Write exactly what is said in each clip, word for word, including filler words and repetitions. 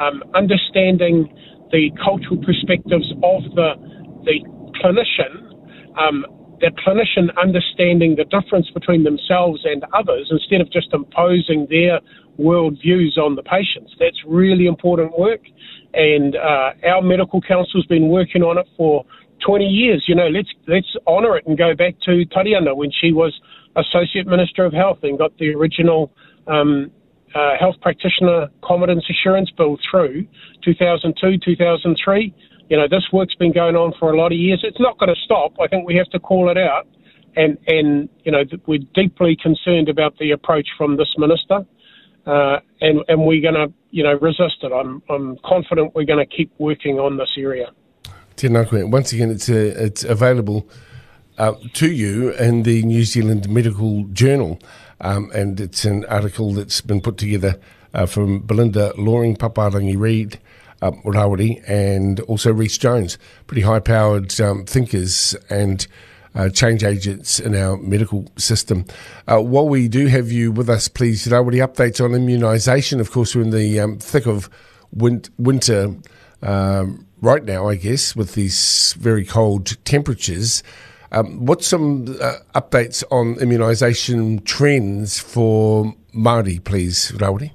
um, understanding the cultural perspectives of the the clinician, um, the clinician understanding the difference between themselves and others instead of just imposing their world views on the patients. That's really important work, and uh, our medical council's been working on it for twenty years. You know, let's let's honour it and go back to Tariana when she was Associate Minister of Health and got the original um, uh, Health Practitioner Competence Assurance Bill through two thousand two, two thousand three. You know, this work's been going on for a lot of years. It's not going to stop. I think we have to call it out, and and you know, we're deeply concerned about the approach from this minister, uh, and and we're going to you know resist it. I'm I'm confident we're going to keep working on this area. Tēnā koe. Once again, it's a, it's available uh, to you in the New Zealand Medical Journal, um, and it's an article that's been put together uh, from Belinda Loring, Paparangi Reid, uh, Rawiri, and also Rhys Jones, pretty high-powered um, thinkers and uh, change agents in our medical system. Uh, while we do have you with us, please, Rawiri, updates on immunisation. Of course, we're in the um, thick of win- winter um right now, I guess, with these very cold temperatures. Um, what's some uh, updates on immunisation trends for Māori, please, Rawiri?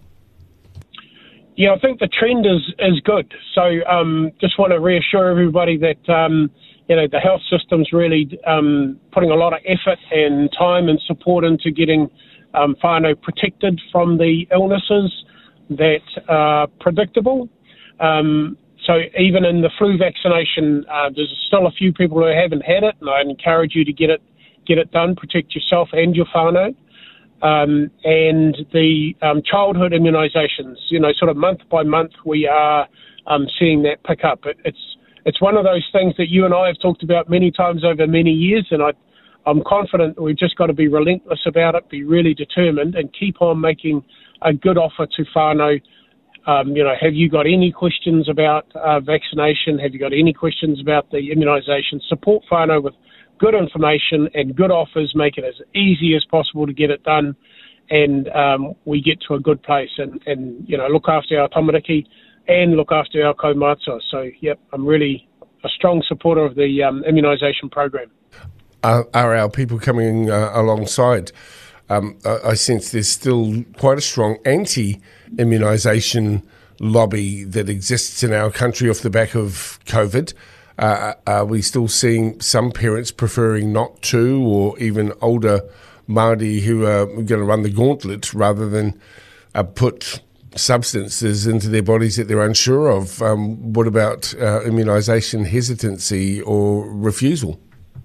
Yeah, I think the trend is, is good. So um, just want to reassure everybody that, um, you know, the health system's really um, putting a lot of effort and time and support into getting um, whānau protected from the illnesses that are predictable. Um, So even in the flu vaccination, uh, there's still a few people who haven't had it, and I encourage you to get it get it done, protect yourself and your whānau. Um, and the um, childhood immunisations, you know, sort of month by month, we are um, seeing that pick up. It, it's it's one of those things that you and I have talked about many times over many years, and I, I'm confident that we've just got to be relentless about it, be really determined, and keep on making a good offer to whānau. Um, you know, have you got any questions about uh, vaccination? Have you got any questions about the immunisation? Support whānau with good information and good offers. Make it as easy as possible to get it done, and um, we get to a good place and, and, you know, look after our tamariki and look after our kaumātua. So, yep, I'm really a strong supporter of the um, immunisation program. Uh, are our people coming uh, alongside? Um, I, I sense there's still quite a strong anti-immunisation lobby that exists in our country off the back of COVID. Uh, are we still seeing some parents preferring not to, or even older Māori who are going to run the gauntlet rather than uh, put substances into their bodies that they're unsure of? Um, what about uh, immunisation hesitancy or refusal?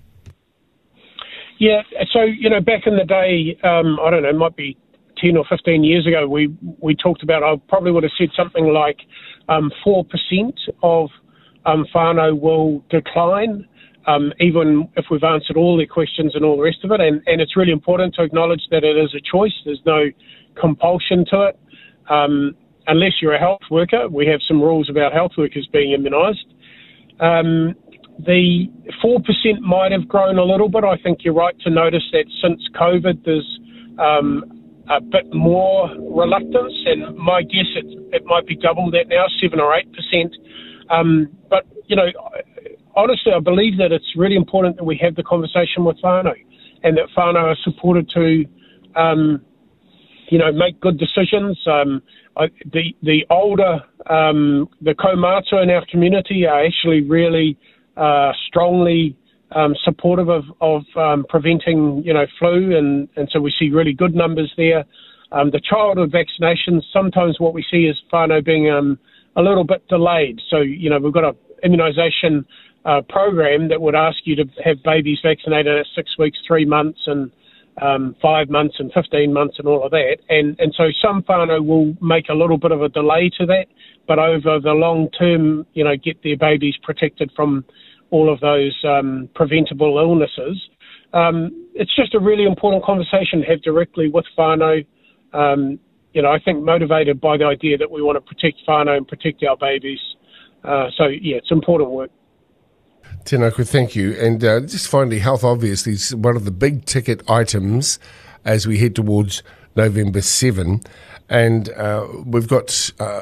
Yeah, so, you know, back in the day, um, I don't know, it might be ten or fifteen years ago, we, we talked about, I probably would have said something like um, four percent of um, whānau will decline, um, even if we've answered all their questions and all the rest of it. And, and it's really important to acknowledge that it is a choice. There's no compulsion to it. Um, unless you're a health worker, we have some rules about health workers being immunised. Um, The four percent might have grown a little bit. I think you're right to notice that since COVID, there's um, a bit more reluctance, and my guess it, it might be double that now, seven or eight percent. Um, but, you know, honestly, I believe that it's really important that we have the conversation with whānau, and that whānau are supported to, um, you know, make good decisions. Um, I, the, the older, um, the kaumātua in our community are actually really Uh, strongly um, supportive of, of um, preventing, you know, flu, and, and so we see really good numbers there. Um, the childhood vaccinations, sometimes what we see is whānau being um, a little bit delayed. So, you know, we've got an immunisation uh, program that would ask you to have babies vaccinated at six weeks, three months, and um, five months and fifteen months and all of that. And, and so some whānau will make a little bit of a delay to that, but over the long term, you know, get their babies protected from all of those um, preventable illnesses. Um, it's just a really important conversation to have directly with whānau. Um, you know, I think motivated by the idea that we want to protect whānau and protect our babies. Uh, so, yeah, it's important work. Tēnā koe, thank you. And uh, just finally, health obviously is one of the big ticket items as we head towards November seventh. And uh, we've got Uh,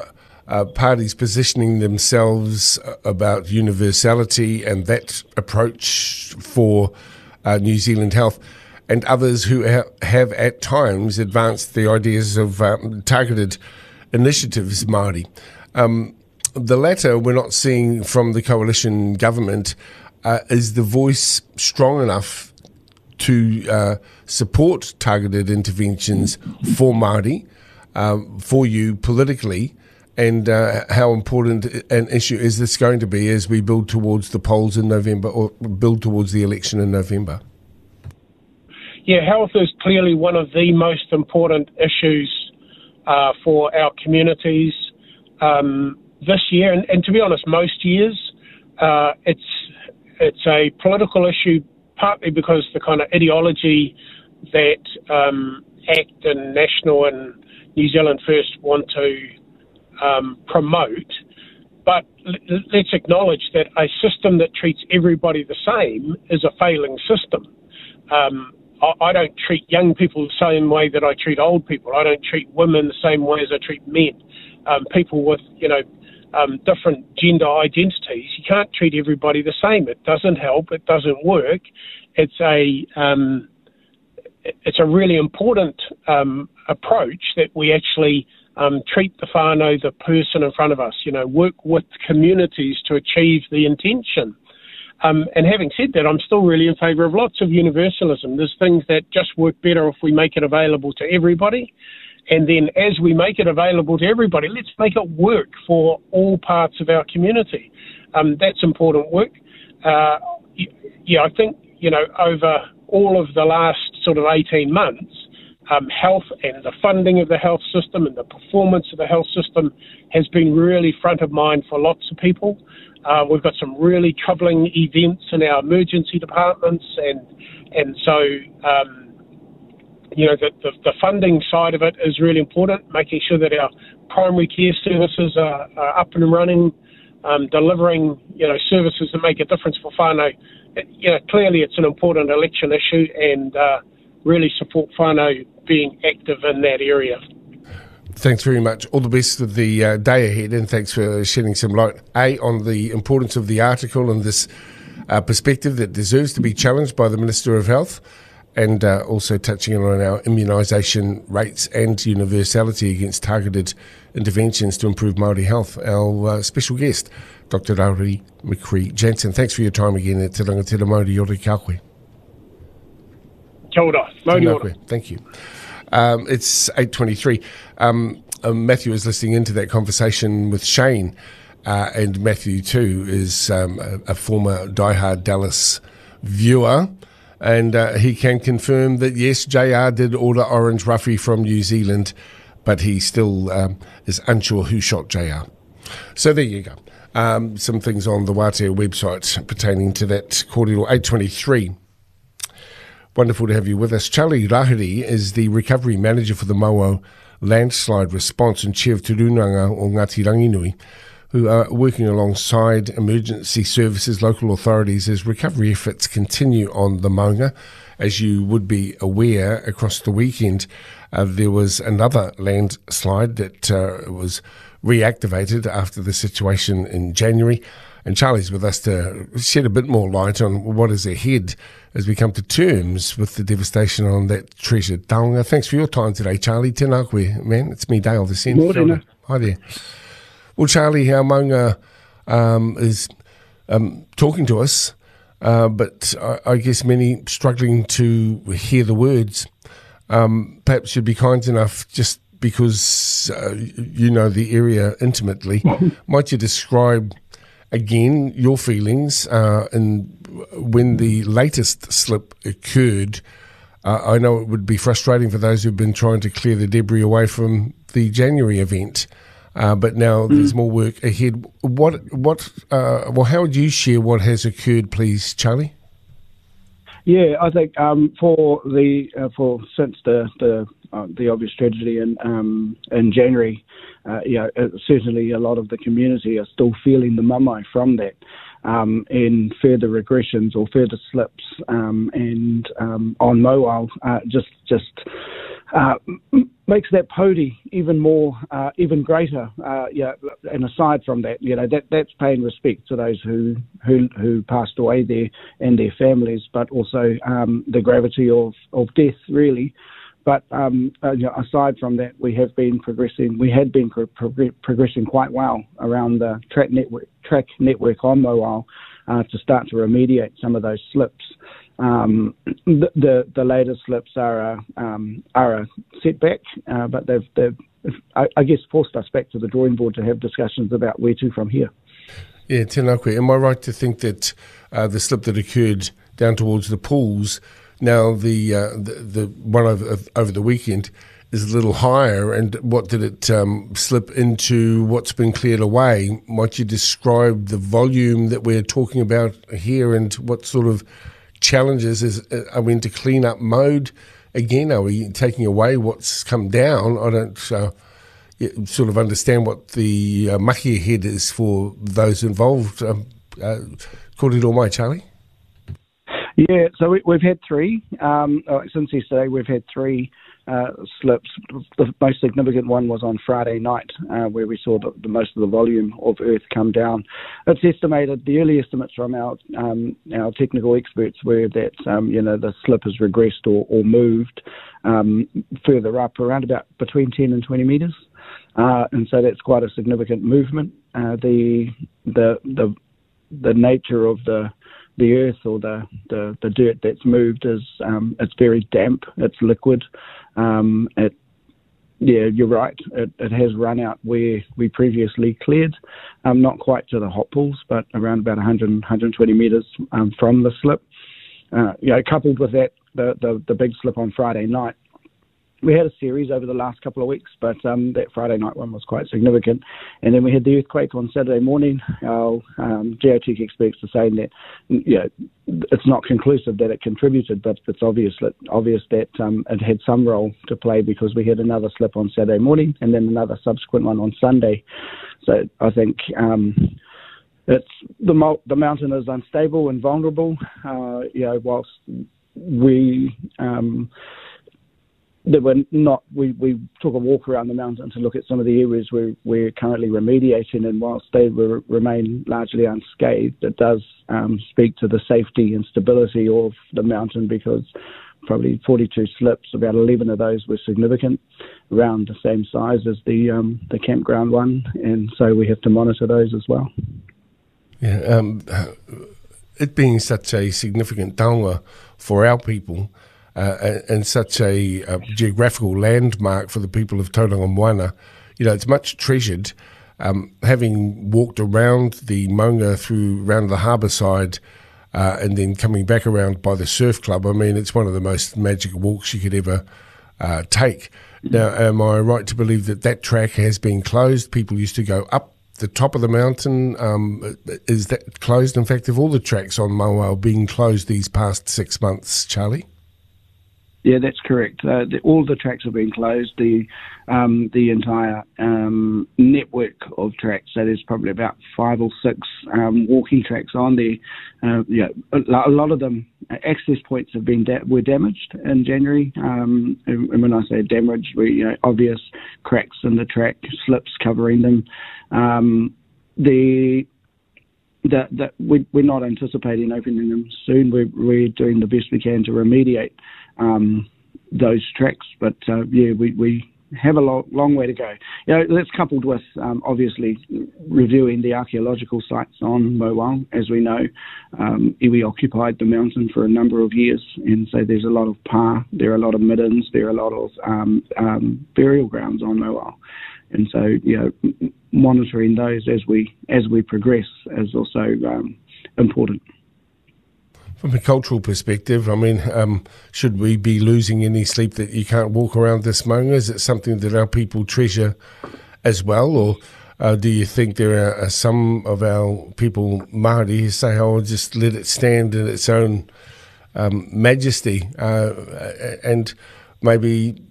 uh, parties positioning themselves about universality and that approach for uh, New Zealand health, and others who ha- have at times advanced the ideas of um, targeted initiatives, Māori. Um, the latter we're not seeing from the coalition government. Uh, is the voice strong enough to uh, support targeted interventions for Māori, um, for you politically, and uh, how important an issue is this going to be as we build towards the polls in November, or build towards the election in November? Yeah, health is clearly one of the most important issues uh, for our communities um, this year, and, and to be honest, most years. Uh, it's It's a political issue, partly because the kind of ideology that um, ACT and National and New Zealand First want to um, promote. But l- let's acknowledge that a system that treats everybody the same is a failing system. Um, I, I don't treat young people the same way that I treat old people. I don't treat women the same way as I treat men. Um, people with, you know, Um, different gender identities. You can't treat everybody the same. It doesn't help. It doesn't work. It's a um, it's a really important um, approach that we actually um, treat the whānau, the person in front of us. You know, work with communities to achieve the intention. Um, and having said that, I'm still really in favour of lots of universalism. There's things that just work better if we make it available to everybody. And then as we make it available to everybody, let's make it work for all parts of our community. Um, that's important work. Uh, yeah, I think, you know, over all of the last sort of eighteen months, um, health and the funding of the health system and the performance of the health system has been really front of mind for lots of people. Uh, we've got some really troubling events in our emergency departments, and, and so... Um, You know, the, the, the funding side of it is really important, making sure that our primary care services are, are up and running, um, delivering, you know, services that make a difference for whānau. It, you know, clearly it's an important election issue, and uh, really support whānau being active in that area. Thanks very much. All the best of the uh, day ahead, and thanks for shedding some light, A, on the importance of the article and this uh, perspective that deserves to be challenged by the Minister of Health, and uh, also touching on our immunisation rates and universality against targeted interventions to improve Māori health. Our uh, special guest, Doctor Rauri McCree-Jansen. Thanks for your time again at Te Rangatira Māori Ore Ka koe. Kia ora. Māori ora. Thank you. Um, it's eight twenty-three. Um, uh, Matthew is listening into that conversation with Shane, uh, and Matthew too is um, a, a former diehard Dallas viewer. And uh, he can confirm that, yes, J R did order Orange Roughy from New Zealand, but he still um, is unsure who shot J R. So there you go. Um, some things on the Wātea website pertaining to that cordial. eight twenty-three. Wonderful to have you with us. Charlie Rahiri is the recovery manager for the Mauao landslide response and chair of Te Runanga o Ngāti Ranginui, who are working alongside emergency services, local authorities, as recovery efforts continue on the Maunga. As you would be aware, across the weekend, uh, there was another landslide that uh, was reactivated after the situation in January. And Charlie's with us to shed a bit more light on what is ahead as we come to terms with the devastation on that treasured taonga. Thanks for your time today, Charlie. Tēnā koe, man. It's me, Dale, the Sen. Hi there. Well, Charlie, our maunga um, is um, talking to us, uh, but I, I guess many struggling to hear the words. Um, perhaps you'd be kind enough, just because uh, you know the area intimately, might you describe again your feelings uh, and when the latest slip occurred? Uh, I know it would be frustrating for those who've been trying to clear the debris away from the January event. Uh, but now mm. there's more work ahead. What, what, uh, well, how would you share what has occurred, please, Charlie? Yeah, I think um, for the uh, for since the the uh, the obvious tragedy in um, in January, uh, you know, certainly a lot of the community are still feeling the mamai from that, um, and further regressions or further slips, um, and um, on Mauao, uh, just just. uh, m- makes that pody even more, uh, even greater. Uh, yeah, and aside from that, you know, that that's paying respect to those who who who passed away there and their families, but also um, the gravity of, of death, really. But um, uh, you know, aside from that, we have been progressing. We had been pro- pro- progressing quite well around the track network, track network on Mowal uh, to start to remediate some of those slips. Um, the, the the latest slips are a, um, are a setback, uh, but they've they've I, I guess forced us back to the drawing board to have discussions about where to from here. Yeah, tēnā koe. Am I right to think that uh, the slip that occurred down towards the pools, now the uh, the, the one over, over the weekend is a little higher, and what did it um, slip into? What's been cleared away? Might you describe the volume that we're talking about here, and what sort of challenges is? Are we into clean-up mode again? Are we taking away what's come down? I don't uh, sort of understand what the uh, maki ahead is for those involved. Um, uh, Kōrero mai, Charlie? Yeah, so we, we've had three. Um, uh, since yesterday, we've had three uh, slips. The most significant one was on Friday night, uh, where we saw the, the most of the volume of earth come down. It's estimated, the early estimates from our um, our technical experts were that um, you know the slip has regressed or, or moved um, further up, around about between ten and twenty metres, uh, and so that's quite a significant movement. Uh, the the the the nature of the the earth or the, the, the dirt that's moved is um, it's very damp, it's liquid. Um, it, yeah, you're right, it, it has run out where we previously cleared, um, not quite to the hot pools, but around about one hundred, one hundred twenty metres um, from the slip. Uh, you know, coupled with that, the, the, the big slip on Friday night. We had a series over the last couple of weeks, but um, that Friday night one was quite significant. And then we had the earthquake on Saturday morning. Our um, geotech experts are saying that you know, it's not conclusive that it contributed, but it's obvious that, obvious that um, it had some role to play because we had another slip on Saturday morning and then another subsequent one on Sunday. So I think um, it's the, mo- the mountain is unstable and vulnerable. Uh, you know, whilst we... Um, That we're not. We, we took a walk around the mountain to look at some of the areas where we're currently remediating, and whilst they were, remain largely unscathed, it does um, speak to the safety and stability of the mountain because probably forty-two slips, about eleven of those were significant, around the same size as the um, the campground one, and so we have to monitor those as well. Yeah, um, it being such a significant taonga for our people. Uh, and such a, a geographical landmark for the people of Tauranga Moana, you know, it's much treasured. Um, having walked around the maunga through around the harbour side uh, and then coming back around by the surf club, I mean, it's one of the most magic walks you could ever uh, take. Now, am I right to believe that that track has been closed? People used to go up the top of the mountain. Um, is that closed? In fact, have all the tracks on Mowal been closed these past six months, Charlie? Yeah, that's correct. Uh, the, all the tracks have been closed. The um, the entire um, network of tracks, so there's probably about five or six um, walking tracks on there. Uh, yeah, a, a lot of them, access points have been da- were damaged in January. Um, and, and when I say damaged, we you know obvious cracks in the track, slips covering them. Um, the that that we, we're not anticipating opening them soon. We're, we're doing the best we can to remediate um, those tracks, but uh, yeah, we, we have a long, long way to go. You know, that's coupled with um, obviously reviewing the archaeological sites on Mowal. As we know, um, iwi occupied the mountain for a number of years, and so there's a lot of pa, there are a lot of middens, there are a lot of um, um, burial grounds on Mowal. And so, you know, monitoring those as we as we progress is also um, important. From a cultural perspective, I mean, um, should we be losing any sleep that you can't walk around this maunga? Is it something that our people treasure as well, or uh, do you think there are, are some of our people, Māori, who say, "Oh, just let it stand in its own um, majesty," uh, and maybe,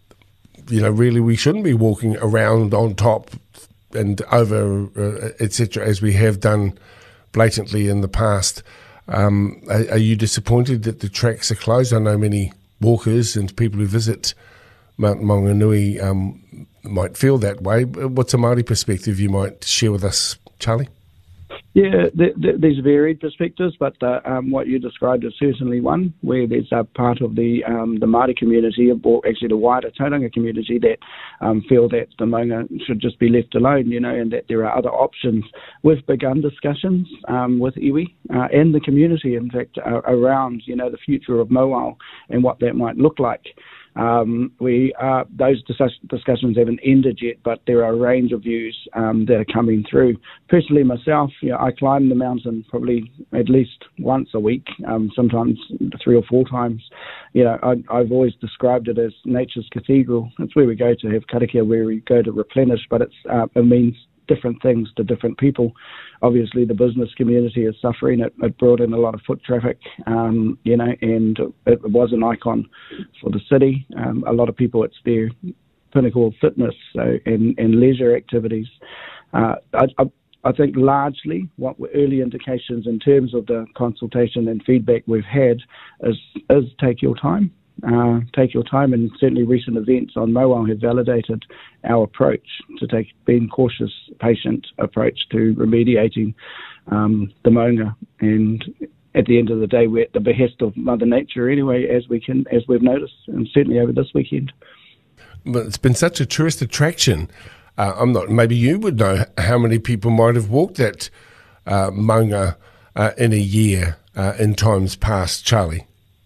you know, really we shouldn't be walking around on top and over, uh, et cetera, as we have done blatantly in the past. Um, are, are you disappointed that the tracks are closed? I know many walkers and people who visit Mount Maunganui um, might feel that way. What's a Māori perspective you might share with us, Charlie? Yeah, th- th- there's varied perspectives, but uh, um, what you described is certainly one where there's a part of the um, the Māori community, or actually the wider Tauranga community, that um, feel that the maunga should just be left alone, you know, and that there are other options. We've begun discussions um, with iwi uh, and the community, in fact, uh, around, you know, the future of Mauao and what that might look like. Um, we uh, those dis- discussions haven't ended yet, but there are a range of views um, that are coming through. Personally, myself, you know, I climb the mountain probably at least once a week, um, sometimes three or four times. You know, I, I've always described it as nature's cathedral. It's where we go to have karakia, where we go to replenish, but it's uh, it means different things to different people. Obviously, the business community is suffering. It, it brought in a lot of foot traffic, um, you know, and it was an icon for the city. Um, a lot of people, it's their pinnacle of fitness so, and, and leisure activities. Uh, I, I, I think largely what were early indications in terms of the consultation and feedback we've had is, is take your time. Uh, take your time, and certainly recent events on Mauao have validated our approach to take being cautious, patient approach to remediating um, the maunga. And at the end of the day, we're at the behest of Mother Nature anyway, as we can, as we've noticed, and certainly over this weekend. But it's been such a tourist attraction. Uh, I'm not. Maybe you would know how many people might have walked that uh, maunga uh, in a year uh, in times past, Charlie.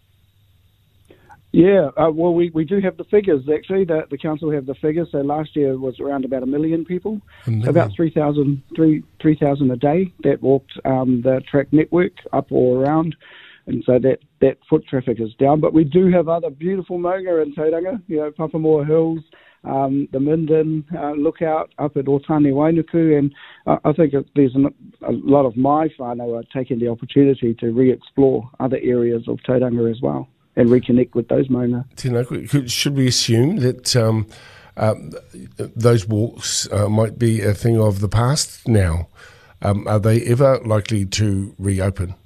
Yeah, uh, well, we, we do have the figures, actually. The, the council have the figures. So last year was around about a million people, so about three thousand three thousand a day that walked um, the track network up or around. And so that, that foot traffic is down. But we do have other beautiful maunga in Tauranga, you know, Papamoa Hills, um, the Minden uh, Lookout up at Otani Wainuku. And uh, I think there's an, a lot of my whānau are taking the opportunity to re-explore other areas of Tauranga as well and reconnect with those maunga. Should we assume that um, uh, those walks uh, might be a thing of the past now? Um, are they ever likely to reopen?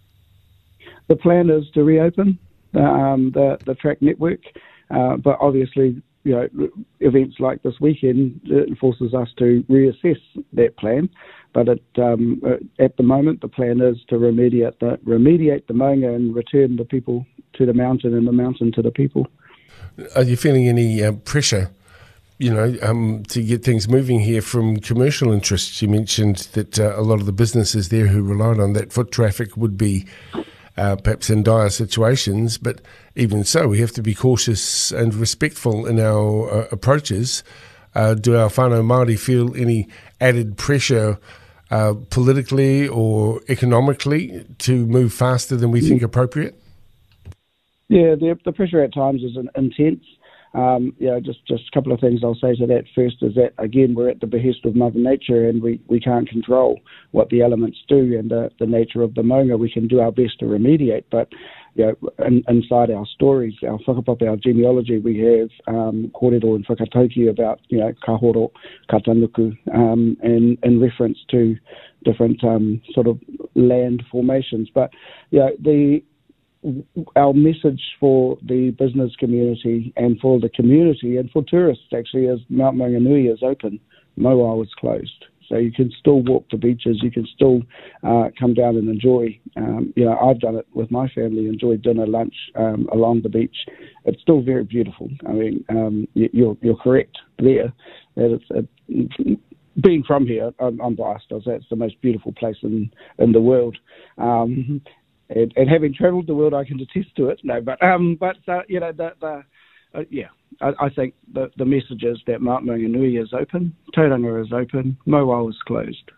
The plan is to reopen um, the, the track network, uh, but obviously, you know, events like this weekend it forces us to reassess that plan. But it, um, at the moment, the plan is to remediate the, remediate the maunga and return the people to the mountain and the mountain to the people. Are you feeling any uh, pressure, you know, um, to get things moving here from commercial interests? You mentioned that uh, a lot of the businesses there who relied on that foot traffic would be uh, perhaps in dire situations, but even so, we have to be cautious and respectful in our uh, approaches. Uh, do our whānau Māori feel any added pressure uh, politically or economically to move faster than we think appropriate? Yeah, the, the pressure at times is intense. Um, you know, just, just a couple of things I'll say to that. First is that, again, we're at the behest of Mother Nature and we, we can't control what the elements do and uh, the nature of the maunga. We can do our best to remediate, but you know, in, inside our stories, our whakapapa, our genealogy, we have um, kōrero and whakatauki about, you know, kahoro, katanuku, um, and in reference to different um, sort of land formations. But, you know, the our message for the business community and for the community and for tourists actually is Mount Maunganui is open, Mauao is closed. So you can still walk the beaches, you can still uh, come down and enjoy. Um, you know, I've done it with my family, enjoyed dinner, lunch um, along the beach. It's still very beautiful. I mean, um, you're, you're correct there that it's it, being from here, I'm, I'm biased. I'll say it's the most beautiful place in, in the world. Um, And, and having travelled the world, I can attest to it. No, but um, but uh, you know, the, the uh, yeah, I, I think the the message is that Mount Maunganui is open, Tauranga is open, Mauao is closed.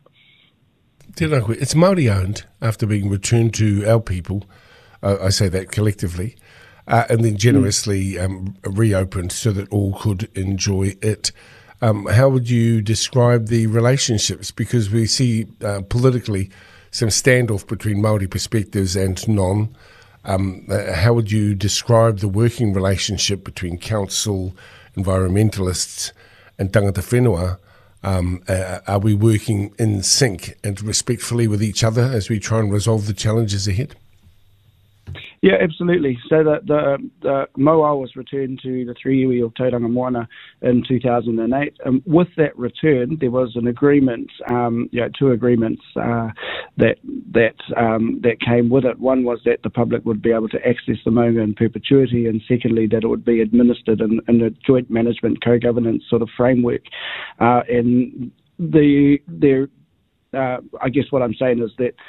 It's Māori owned after being returned to our people. Uh, I say that collectively, uh, and then generously mm. um, reopened so that all could enjoy it. Um, how would you describe the relationships? Because we see uh, politically some standoff between Māori perspectives and non. Um, uh, how would you describe the working relationship between council, environmentalists and tangata whenua? Um, uh, are we working in sync and respectfully with each other as we try and resolve the challenges ahead? Yeah, absolutely. So the, the, the Moa was returned to the three iwi of Tauranga Moana in two thousand eight. And with that return, there was an agreement, um, you know, two agreements uh, that that um, that came with it. One was that the public would be able to access the maunga in perpetuity, and secondly, that it would be administered in, in a joint management co-governance sort of framework. Uh, and the there, uh, I guess what I'm saying is that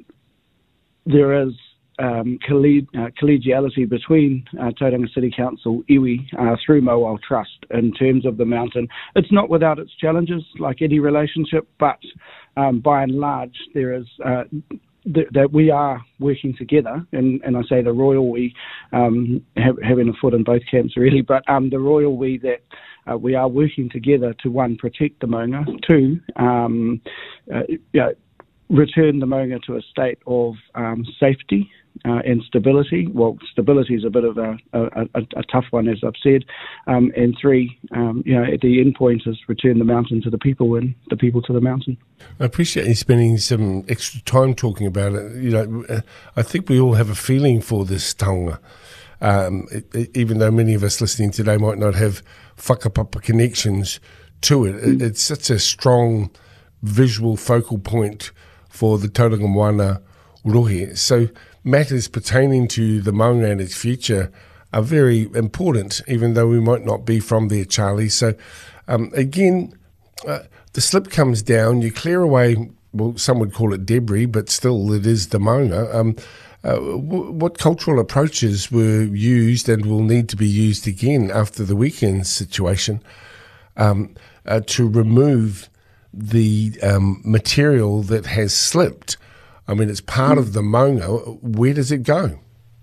there is Um, colleg- uh, collegiality between uh, Tauranga City Council, iwi, uh, through Mowal Trust in terms of the mountain. It's not without its challenges, like any relationship, but um, by and large, there is uh, th- that we are working together, and, and I say the royal we, um, have, having a foot in both camps really, but um, the royal we that uh, we are working together to, one, protect the maunga, two, um, uh, you know, return the maunga to a state of um, safety uh, and stability. Well, stability is a bit of a, a, a, a tough one, as I've said. Um, and three, um, you know, at the end point is return the mountain to the people and the people to the mountain. I appreciate you spending some extra time talking about it. You know, I think we all have a feeling for this taonga. Um, it, even though many of us listening today might not have whakapapa connections to it, it it's such a strong visual focal point for the Tauranga Moana rohe. So matters pertaining to the maunga and its future are very important, even though we might not be from there, Charlie. So um, again, uh, the slip comes down, you clear away, well, some would call it debris, but still it is the maunga. Um, uh, w- what cultural approaches were used and will need to be used again after the weekend situation um, uh, to remove the um, material that has slipped? I mean, it's part of the maunga. Where does it go?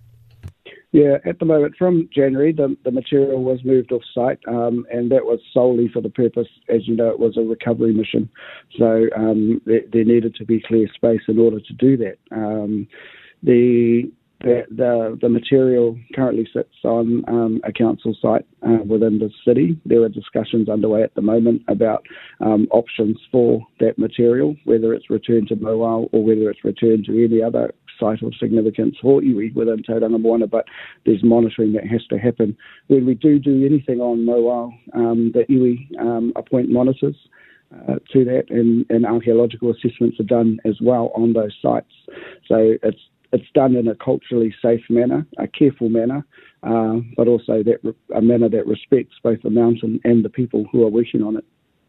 Yeah, at the moment, from January, the, the material was moved off site, um, and that was solely for the purpose, as you know, it was a recovery mission. So um, there, there needed to be clear space in order to do that. Um, the The, the the material currently sits on um, a council site uh, within the city. There are discussions underway at the moment about um, options for that material, whether it's returned to Moa or whether it's returned to any other site of significance for iwi within Tauranga Moana, but there's monitoring that has to happen. When we do do anything on Moa, um, the iwi um, appoint monitors uh, to that, and, and archaeological assessments are done as well on those sites. So it's It's done in a culturally safe manner, a careful manner, uh, but also that re- a manner that respects both the mountain and the people who are working on it.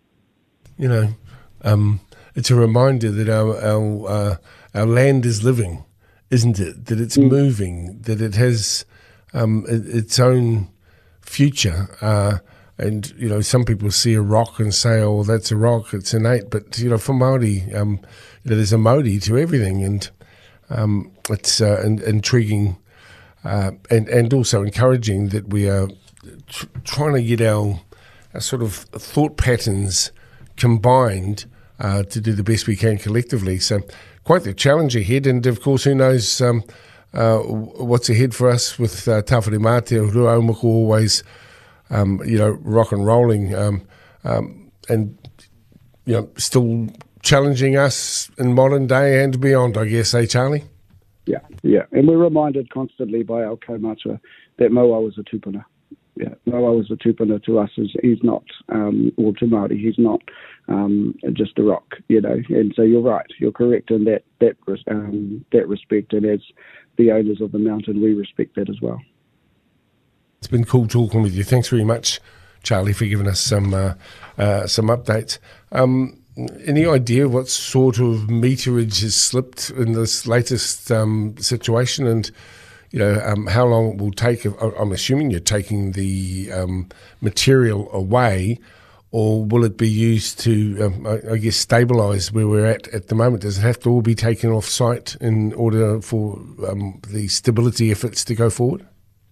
You know, um, it's a reminder that our our, uh, our land is living, isn't it? That it's mm. moving, that it has um, its own future. Uh, and, you know, some people see a rock and say, oh, that's a rock, it's innate. But, you know, for Māori, um, you know, there's a mauri to everything. And Um, it's uh, in, intriguing uh, and, and also encouraging that we are tr- trying to get our, our sort of thought patterns combined uh, to do the best we can collectively. So quite the challenge ahead, and of course who knows um, uh, what's ahead for us with uh, Tawhiri Mate Ruaumoko always um, you know, rock and rolling um, um, and you know, still challenging us in modern day and beyond, I guess, eh, Charlie? Yeah, yeah. And we're reminded constantly by our kaumātua that Moa was a tupuna. Yeah, Moa was a tupuna to us. He's not, um, or to Māori, he's not um, just a rock, you know. And so you're right, you're correct in that, that, um, that respect. And as the owners of the mountain, we respect that as well. It's been cool talking with you. Thanks very much, Charlie, for giving us some, uh, uh, some updates. Um, Any idea what sort of meterage has slipped in this latest um, situation, and you know um, how long it will take? I'm assuming you're taking the um, material away, or will it be used to, um, I, I guess, stabilise where we're at at the moment? Does it have to all be taken off site in order for um, the stability efforts to go forward?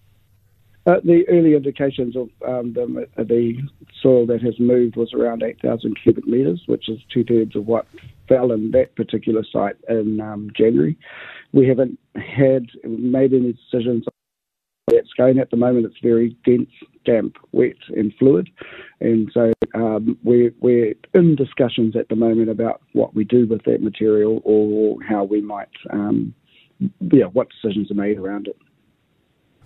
Uh, the early indications of um, the, the soil that has moved was around eight thousand cubic metres, which is two-thirds of what fell in that particular site in um, January. We haven't had made any decisions on where it's going at the moment. It's very dense, damp, wet and fluid. And so um, we're, we're in discussions at the moment about what we do with that material, or how we might, um, yeah, what decisions are made around it.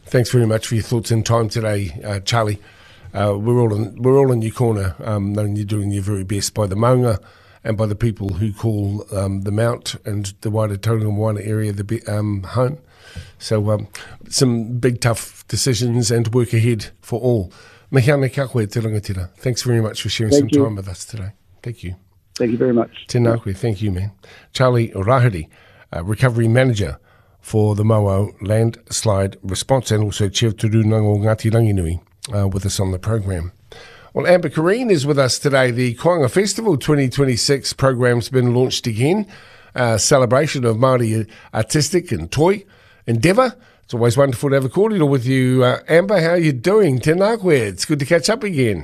Thanks very much for your thoughts and time today, uh, Charlie. Uh, we're all in, we're all in your corner, um, knowing you're doing your very best by the maunga and by the people who call um, the Mount and the wider Tauranga Moana area the be, um, home. So um, some big tough decisions and work ahead for all. Mea ana ka koe te rangatira. Thanks very much for sharing Thank some you. time with us today. Thank you. Thank you very much. Tēnā koe. Thank you, man. Charlie Rahiri, uh, Recovery Manager for the Mauao Landslide Response, and also Chair Turunanga o Ngāti Ranginui, uh, with us on the program. Well, Amber Kareen is with us today. The Koanga Festival twenty twenty-six program's been launched again. Uh, celebration of Māori artistic and toy endeavour. It's always wonderful to have a cordial with you, uh, Amber. How are you doing? Tēnā koe. It's good to catch up again.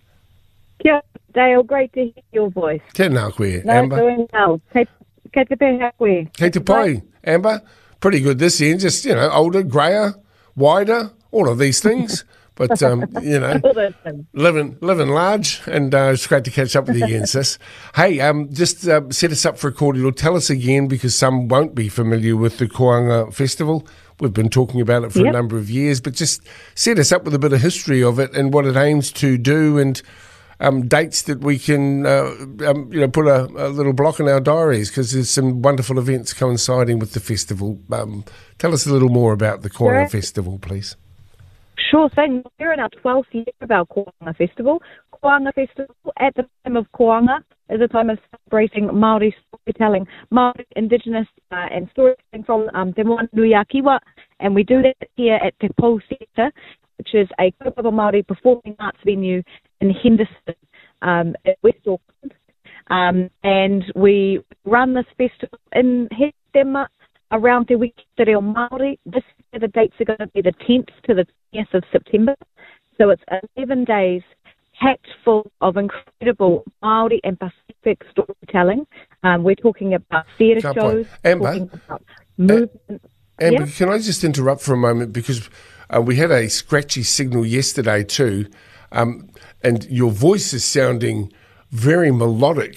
Kia Dale, great to hear your voice. Tēnā koe, No, Amber. doing well. Kei, kei te pēhea koe. Kei te pai, Amber. Pretty good this end. Just, you know, older, greyer, wider, all of these things. But, um, you know, All those things. living living large, and uh, it's great to catch up with you again, sis. Hey, um, just uh, set us up for a cordial. Tell us again, because some won't be familiar with the Koanga Festival. We've been talking about it for Yep. a number of years, but just set us up with a bit of history of it and what it aims to do, and um, dates that we can, uh, um, you know, put a, a little block in our diaries, because there's some wonderful events coinciding with the festival. Um, tell us a little more about the Koanga Sure. Festival, please. Sure thing. We're in our twelfth year of our Koanga Festival. Koanga Festival, at the time of Koanga, is a time of celebrating Māori storytelling, Māori Indigenous uh, and storytelling from um, Te Moana Nui a Kiwa, and we do that here at Te Pou Theatre, which is a kaupapa Māori performing arts venue in Henderson, um, at West Auckland. Um, and we run this festival in September around Te Wiki Te Reo Māori. This year the dates are going to be the tenth to the twentieth of September. So it's eleven days packed full of incredible Māori and Pacific storytelling. Um, we're talking about theatre Ka pai. shows, Amber, talking about movement. Amber, Yeah. can I just interrupt for a moment, because uh, we had a scratchy signal yesterday too, um, and your voice is sounding very melodic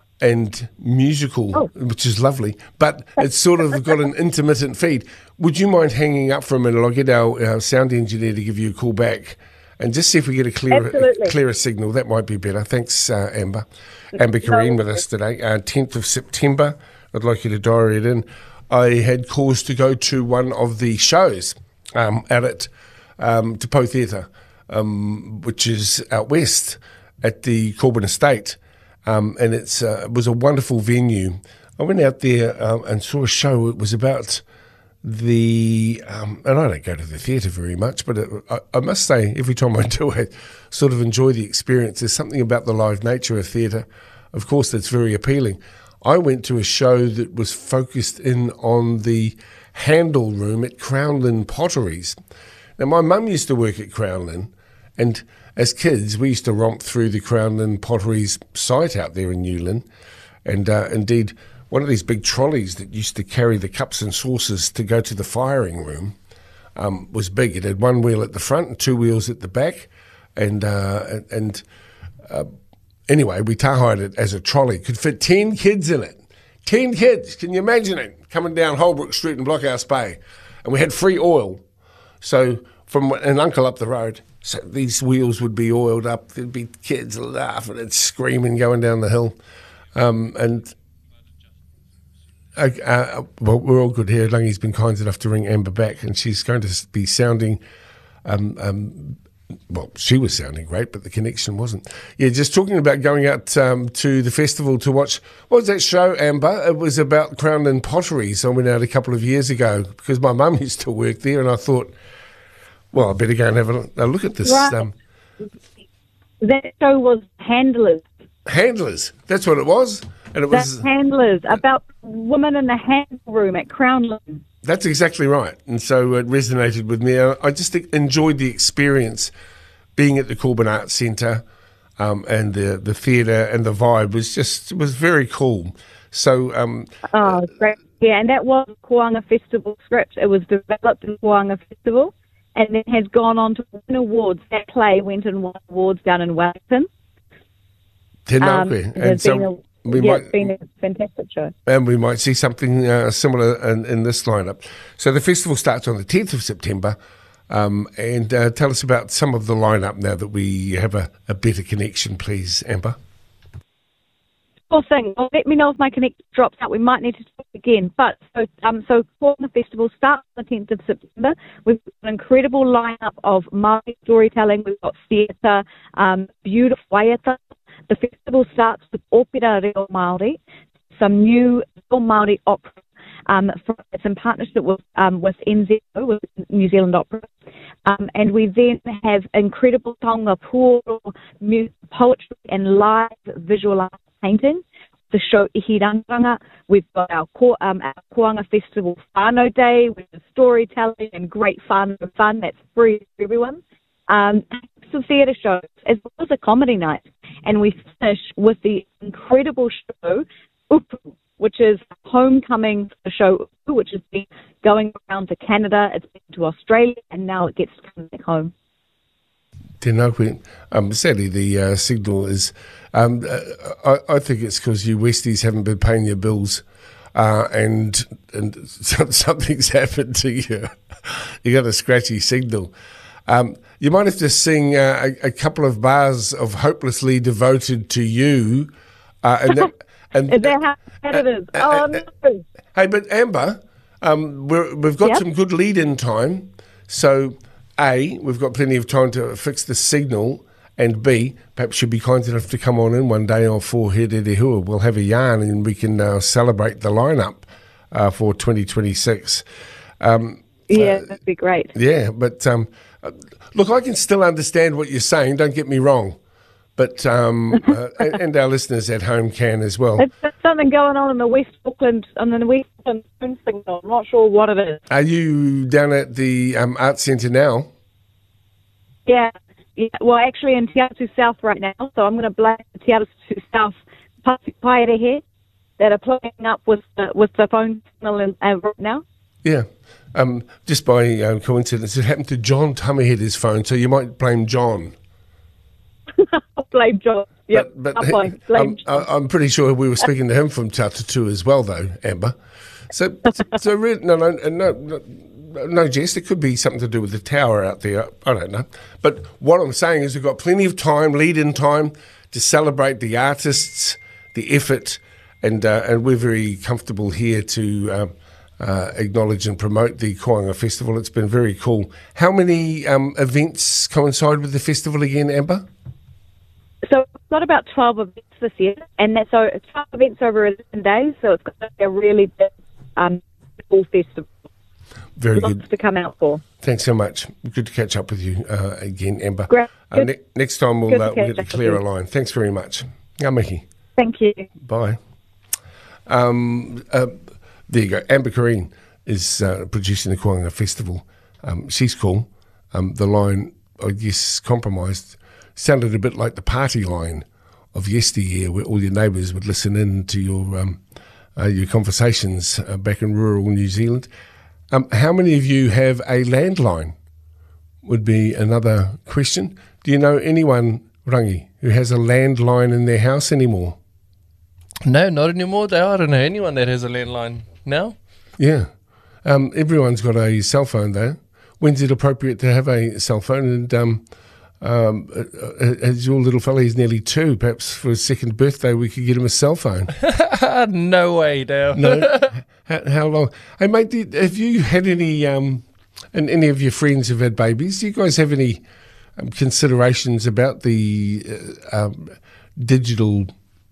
and musical, Oh. which is lovely, but it's sort of got an intermittent feed. Would you mind hanging up for a minute? I'll get our, our sound engineer to give you a call back and just see if we get a clearer, Absolutely. clearer signal. That might be better. Thanks, uh, Amber. Amber Kareen with us today, uh, tenth of September. I'd like you to diary it in. I had cause to go to one of the shows um, out at um, Te Pou Theatre, um, which is out west at the Corbin Estate. Um, and it's, uh, it was a wonderful venue. I went out there um, and saw a show. It was about the, um, and I don't go to the theatre very much, but it, I, I must say, every time I do, I sort of enjoy the experience. There's something about the live nature of theatre, of course, that's very appealing. I went to a show that was focused in on the handle room at Crownland Potteries. Now, my mum used to work at Crownland, and as kids, we used to romp through the Crownland Potteries site out there in Newland. And uh, indeed, one of these big trolleys that used to carry the cups and saucers to go to the firing room um, was big. It had one wheel at the front and two wheels at the back. And, uh, and uh, anyway, we tahired it as a trolley. Could fit ten kids in it. ten kids, can you imagine it? Coming down Holbrook Street in Blockhouse Bay. And we had free oil. So from an uncle up the road, so these wheels would be oiled up. There'd be kids laughing and screaming going down the hill. Um, and uh, uh, well, we're all good here. Lungy's been kind enough to ring Amber back, and she's going to be sounding, um, um, well, she was sounding great, but the connection wasn't. Yeah, just talking about going out um, to the festival to watch, what was that show, Amber? It was about Crownland Potteries. I went out a couple of years ago because my mum used to work there, and I thought, well, I better go and have a, a look at this. Right. Um, That show was Handlers. Handlers, that's what it was. And it That's was Handlers, about women in the handle room at Crownland. That's exactly right. And so it resonated with me. I I just enjoyed the experience being at the Corbin Arts Centre, um, and the, the theatre and the vibe was just was very cool. So um, Oh, great. Yeah, and that was Koanga Festival script. It was developed in Koanga Festival and then has gone on to win awards. That play went and won awards down in Wellington. tēnā Um, koe. it And has been so a, we yeah, might it's been a fantastic show. and we might see something uh, similar in, in this lineup. So the festival starts on the tenth of September. Um, and uh, tell us about some of the lineup now that we have a, a better connection, please, Amber. Sure thing. Well, let me know if my connection drops out. We might need to talk again. But so, um, so Koanga Festival starts on the tenth of September. We've got an incredible lineup of Māori storytelling. We've got theatre, um, beautiful waiata. The festival starts with Opera Reo Māori, some new Reo Māori opera. Um, for, it's in partnership with um, with N Z O, with New Zealand Opera. Um, and we then have incredible taonga pūoro, music, poetry and live visual art painting. The show Ihirangaranga. We've got our, um, our Koanga Festival Whānau Day, which is storytelling and great fun and fun. That's free for everyone. Um, some theatre shows, as well as a comedy night. And we finish with the incredible show Upu, which is homecoming for the show Upu, which has been going around to Canada, it's been to Australia, and now it gets to come back home. Tēnā koe. Um, sadly, the uh, signal is... Um, uh, I, I think it's because you Westies haven't been paying your bills uh, and and something's happened to you. You got a scratchy signal. Um, you might have to sing uh, a, a couple of bars of Hopelessly Devoted to You. Uh, and that, and, is that how bad it is? Uh, oh, uh, no. Hey, but Amber, um, we're, we've got yep. some good lead-in time. So, A, we've got plenty of time to fix the signal. And B, perhaps you'd be kind enough to come on in one day on For Here Te Rehua. We'll have a yarn and we can uh, celebrate the lineup uh, for twenty twenty-six. Um, yeah, uh, that'd be great. Yeah, but um, uh, look, I can still understand what you're saying, don't get me wrong. But um, uh, and, and our listeners at home can as well. There's something going on in the West Auckland, on the West Auckland phone signal. I'm not sure what it is. Are you down at the um, Arts Centre now? Yeah. Yeah, well, actually in Te Atatu South right now, so I'm going to blame the Te Atatu South Paere here that are playing up with the, with the phone signal in, uh, right now. Yeah, um, just by uh, coincidence, it happened to John Tamiheda's phone, so you might blame John. I'll blame John. Yep, but, but I'll blame, blame I'm, John. I'm pretty sure we were speaking to him from Te Atatu as well, though, Amber. So, so, so really, no, no, no, no. No, Jess, it could be something to do with the tower out there. I don't know. But what I'm saying is we've got plenty of time, lead-in time, to celebrate the artists, the effort, and uh, and we're very comfortable here to uh, uh, acknowledge and promote the Koanga Festival. It's been very cool. How many um, events coincide with the festival again, Amber? So we've got about twelve events this year, and that's so it's twelve events over eleven days, so it's going to be a really big um, full festival. Very Lots good. to come out for. Thanks so much. Good to catch up with you uh, again, Amber. Great. Uh, ne- next time we'll, uh, we'll get to clear a line. Thanks very much. Ngā mihi. Thank you. Bye. Um, uh, there you go. Amber Corrine is uh, producing the Koanga Festival. Um, she's cool. Um, the line, I guess, compromised, sounded a bit like the party line of yesteryear, where all your neighbours would listen in to your um, uh, your conversations uh, back in rural New Zealand. Um, how many of you have a landline? Would be another question. Do you know anyone, Rangi, who has a landline in their house anymore? No, not anymore. I don't know anyone that has a landline now. Yeah. Um, everyone's got a cell phone, though. When's it appropriate to have a cell phone? And um, um, as your little fella, he's nearly two, perhaps for his second birthday we could get him a cell phone. No way, now. No? how, how long? Hey, mate, did, have you had any, um, and any of your friends have had babies, do you guys have any um, considerations about the uh, um, digital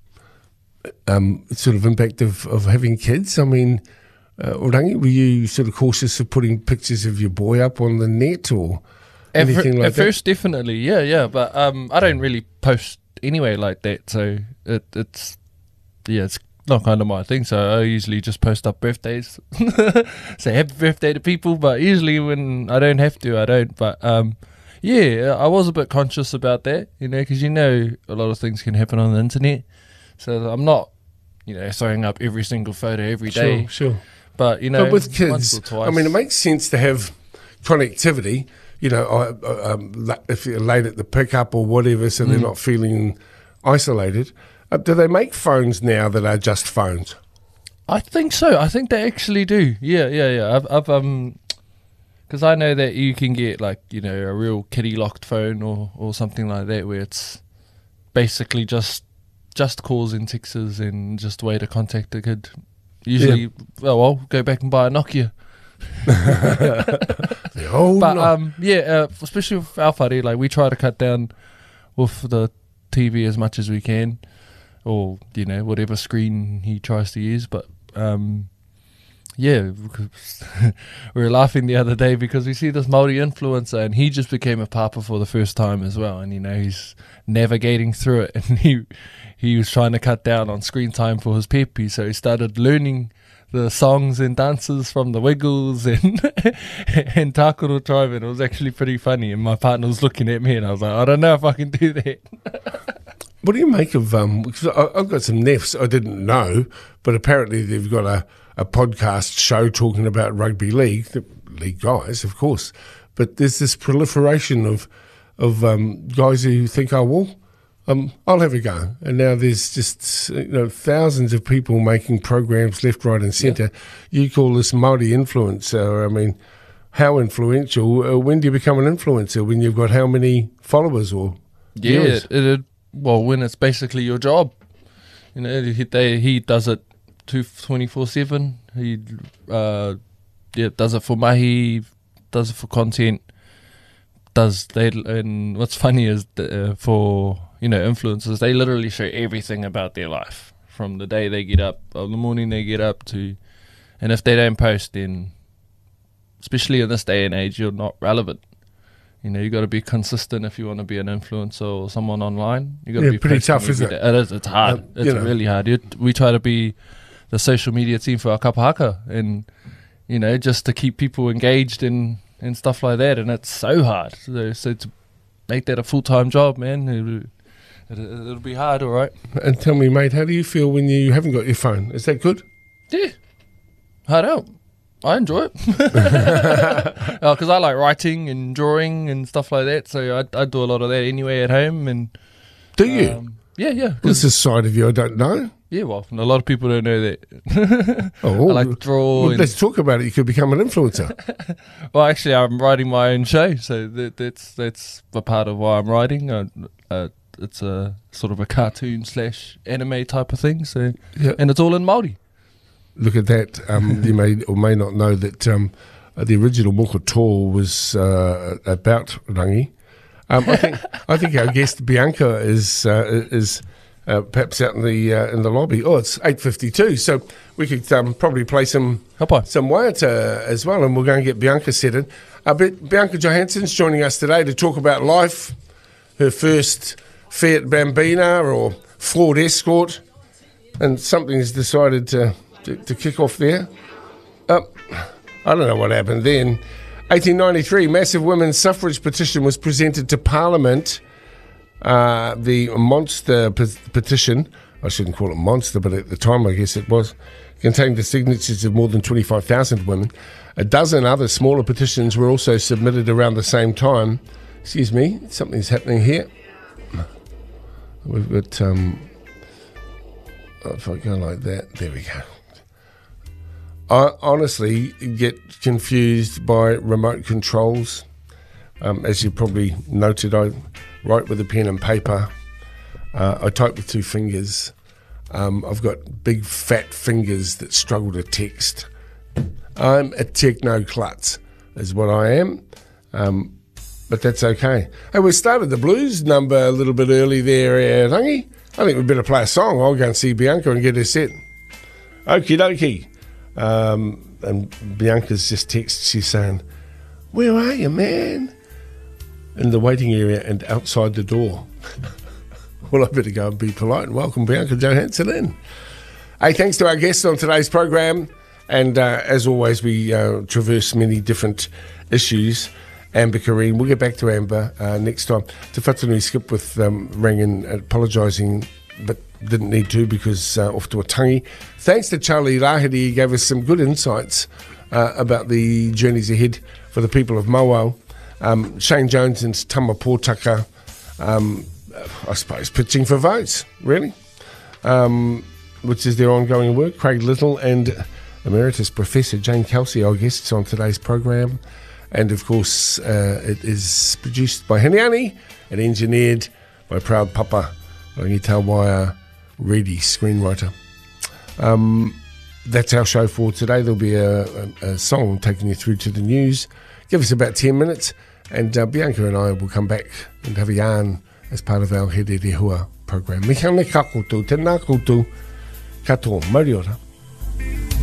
um, sort of impact of, of having kids? I mean, uh, Orangi, were you sort of cautious of putting pictures of your boy up on the net or At, anything fir- like at that? first, definitely, yeah, yeah. But um, I don't really post anyway like that, so it, it's yeah, it's not kind of my thing. So I usually just post up birthdays, say happy birthday to people. But usually when I don't have to, I don't. But um, yeah, I was a bit conscious about that, you know, because you know a lot of things can happen on the internet. So I'm not, you know, throwing up every single photo every day. Sure, sure. But you know, But with once kids, or twice. I mean, it makes sense to have connectivity. You know, I- I- um, if you're late at the pickup or whatever, so they're not feeling isolated. Uh, do they make phones now that are just phones? I think so. I think they actually do. Yeah, yeah, yeah. I've, I've um, Because I know that you can get like, you know, a real kitty locked phone or, or something like that where it's basically just just calls and texts and just a way to contact the kid. Usually, yeah. well, I'll go back and buy a Nokia. the old but no- um, yeah, uh, especially with our whare, like we try to cut down with the T V as much as we can, or you know whatever screen he tries to use. But um, yeah, we were laughing the other day because we see this Māori influencer and he just became a papa for the first time as well, and you know he's navigating through it, and he he was trying to cut down on screen time for his pepe, so he started learning the songs and dances from the Wiggles and and Takoro Tribe, and it was actually pretty funny. And my partner was looking at me, and I was like, I don't know if I can do that. What do you make of um? Because I, I've got some nephews I didn't know, but apparently they've got a, a podcast show talking about rugby league, the league guys, of course. But there's this proliferation of of um, guys who think, oh well, um, I'll have a go. And now there's just you know thousands of people making programs left, right, and centre. Yeah. You call this Māori influencer? I mean, how influential? Uh, when do you become an influencer? When you've got how many followers or yeah, viewers? it, it well when it's basically your job. You know, he, they, he does it twenty-four seven. He uh, yeah does it for mahi, does it for content. Does they and what's funny is the, uh, for you know influencers, they literally show everything about their life from the day they get up, or the morning they get up to, and if they don't post, then especially in this day and age, you're not relevant. You know, you got to be consistent if you want to be an influencer or someone online. You got to Yeah, be pretty posting tough, isn't every it? day. It is. It's hard. Um, it's you know. really hard. It, we try to be the social media team for our kapahaka, and you know, just to keep people engaged and and stuff like that. And it's so hard. So, so to make that a full time job, man, it, it, it'll be hard. All right. And tell me, mate, how do you feel when you haven't got your phone? Is that good? Yeah, hard out. I enjoy it because uh, I like writing and drawing and stuff like that. So I, I do a lot of that anyway at home. And Do you? um, yeah, yeah. 'cause- This is a side of you I don't know. yeah, well, a lot of people don't know that. Oh, I like to draw. Well, and, let's talk about it. You could become an influencer. well, actually, I'm writing my own show, so that, that's that's a part of why I'm writing. Uh, uh, it's a sort of a cartoon slash anime type of thing. So, Yeah. and it's all in Māori. Look at that. Um, you may or may not know that um, uh, the original Mokoto was uh, about rangi. Um, I think I think our guest Bianca is uh, is uh, perhaps out in the uh, in the lobby. Oh, it's eight fifty two, so we could um, probably play some Hapa. some waiata as well, and we're going to get Bianca set in. Uh, but Bianca Johansson's joining us today to talk about life, her first Fiat Bambina or Ford Escort, and something's decided to. To, to kick off there. Uh, I don't know what happened then. eighteen ninety-three, massive women's suffrage petition was presented to Parliament. Uh, the monster pe- petition, I shouldn't call it monster, but at the time I guess it was, contained the signatures of more than twenty-five thousand women. A dozen other smaller petitions were also submitted around the same time. Excuse me, something's happening here. We've got, um, if I go like that, there we go. I honestly get confused by remote controls. Um, as you probably noted, I write with a pen and paper. Uh, I type with two fingers. Um, I've got big fat fingers that struggle to text. I'm a techno-klutz, is what I am. Um, but that's okay. Hey, we started the blues number a little bit early there, uh, Rangi. I think we better play a song. I'll go and see Bianca and get her set. Okie dokie. Um, and Bianca's just texted, she's saying, where are you, man? In the waiting area and outside the door. Well, I better go and be polite and welcome Bianca Johansson in. Hey, thanks to our guests on today's program. And uh, as always, we uh, traverse many different issues. Amber Kareen, we'll get back to Amber uh, next time. Te whatanui skip with um, Rangan apologising, but didn't need to because uh, off to a tangi. Thanks to Charlie Rahiri, he gave us some good insights uh, about the journeys ahead for the people of Mauao. Um, Shane Jones and Tama Pōtaka, um, I suppose, pitching for votes, really, um, which is their ongoing work. Craig Little and Emeritus Professor Jane Kelsey, our guests on today's program. And of course, uh, it is produced by Hiniani and engineered by proud Papa Rangitawaia Reddy, screenwriter. Um, that's our show for today. There'll be a, a, a song taking you through to the news. Give us about ten minutes, and uh, Bianca and I will come back and have a yarn as part of our Here Rehua program. Mihane ka koutou, tēnā koutou, katoa, mauri ora.